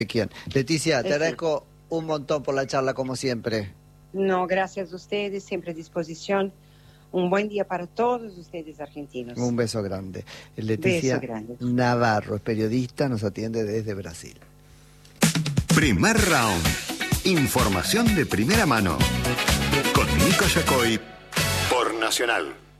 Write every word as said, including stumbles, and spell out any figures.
¿Quién? Leticia, te Este. agradezco un montón por la charla, como siempre. No, gracias a ustedes, siempre a disposición. Un buen día para todos ustedes argentinos. Un beso grande. Leticia Beso grande. Navarro, es periodista, nos atiende desde Brasil. Primer round. Información de primera mano. Con Nico Yacoy por Nacional.